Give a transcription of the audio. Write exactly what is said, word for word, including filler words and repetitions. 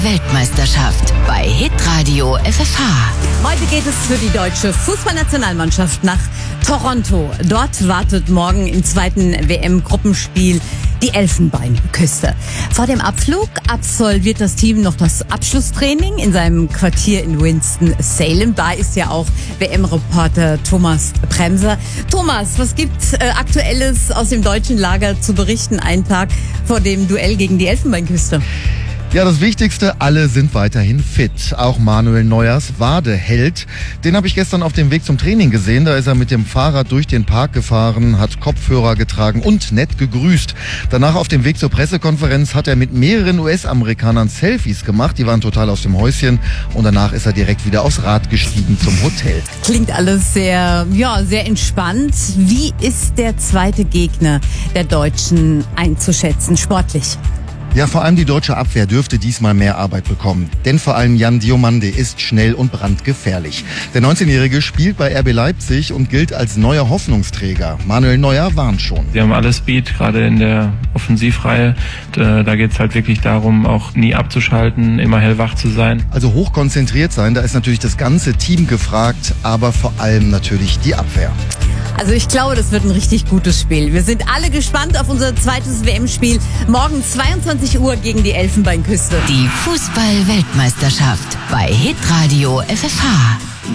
Weltmeisterschaft bei Hitradio F F H. Heute geht es für die deutsche Fußballnationalmannschaft nach Toronto. Dort wartet morgen im zweiten W M-Gruppenspiel die Elfenbeinküste. Vor dem Abflug absolviert das Team noch das Abschlusstraining in seinem Quartier in Winston-Salem. Da ist ja auch W M-Reporter Thomas Bremser. Thomas, was gibt's äh, Aktuelles aus dem deutschen Lager zu berichten, einen Tag vor dem Duell gegen die Elfenbeinküste? Ja, das Wichtigste, alle sind weiterhin fit. Auch Manuel Neuers Wadeheld. Den habe ich gestern auf dem Weg zum Training gesehen. Da ist er mit dem Fahrrad durch den Park gefahren, hat Kopfhörer getragen und nett gegrüßt. Danach auf dem Weg zur Pressekonferenz hat er mit mehreren U S-Amerikanern Selfies gemacht. Die waren total aus dem Häuschen. Und danach ist er direkt wieder aufs Rad gestiegen zum Hotel. Klingt alles sehr, ja, sehr entspannt. Wie ist der zweite Gegner der Deutschen einzuschätzen, sportlich? Ja, vor allem die deutsche Abwehr dürfte diesmal mehr Arbeit bekommen. Denn vor allem Jan Diomande ist schnell und brandgefährlich. Der neunzehnjährige spielt bei R B Leipzig und gilt als neuer Hoffnungsträger. Manuel Neuer warnt schon. Sie haben alles Speed, gerade in der Offensivreihe. Da geht es halt wirklich darum, auch nie abzuschalten, immer hellwach zu sein. Also hochkonzentriert sein, da ist natürlich das ganze Team gefragt, aber vor allem natürlich die Abwehr. Also ich glaube, das wird ein richtig gutes Spiel. Wir sind alle gespannt auf unser zweites W M-Spiel. Morgen zweiundzwanzig Uhr gegen die Elfenbeinküste. Die Fußball-Weltmeisterschaft bei Hitradio F F H.